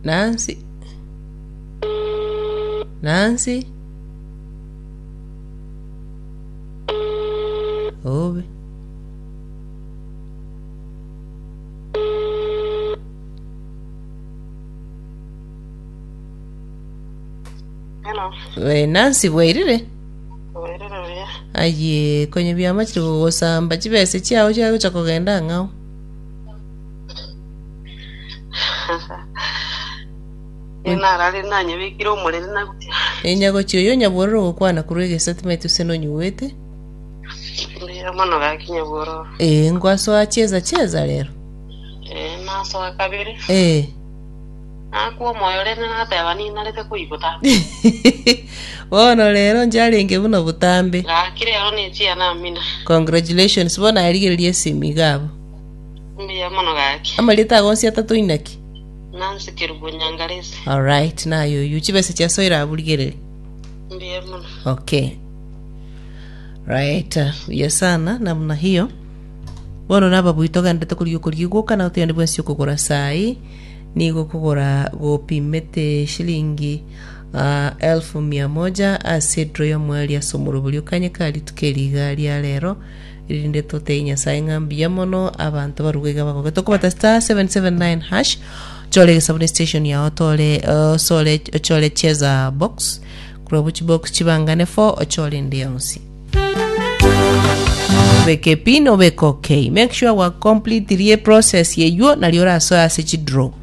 Nancy. Nancy. Obe. Hello. Nancy bwairire? Bwairire. Aye, kwenye byama kiri gusamba kibese kyawo kyawo kyakogenda ngao. Inarali nanye bikiro mulele nakutia. Enyago chiyo nyabororo gukwana kurwege settlement useno nyuwete. Ndiye mano gakinya bororo. Ngwaso acheza rero. Naso akabiri. Akuwa moyo lene nateba ni nalete kuibuta. Ono rero njalenge buno butambe. Kire yaro ni chia na mina. Congratulations bona yarigerie simigabo. Ndiye mano gaki. Amalita gonsi atatu inaki. Nancy Kirubunyangalezi. All right, nayo yuchibese kyasoira abuligerere. Ndiye mano. Okay. Right, yesana namna hiyo. Bono naba buitoga ndete kuliko na utende bwensi kugura sai ni kugura gopimete shilingi 1100 asidro yo mwali ya somurubulyo kanye kali tukeriga lya lero irinde totenya sai ngambia mono abantu barugega bako toko bata *779# chole sabune station ya otole sole chole cheza box kurobuchi box chibangane 4 chole ndionsi beke pin obeko okay. Make sure wa complete the process ye yo na liora so as draw.